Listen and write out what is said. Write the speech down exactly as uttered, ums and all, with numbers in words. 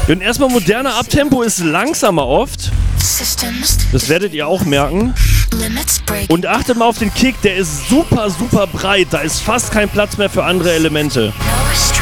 Und erstmal moderner Abtempo ist langsamer oft. Das werdet ihr auch merken. Und achtet mal auf den Kick, der ist super, super breit. Da ist fast kein Platz mehr für andere Elemente.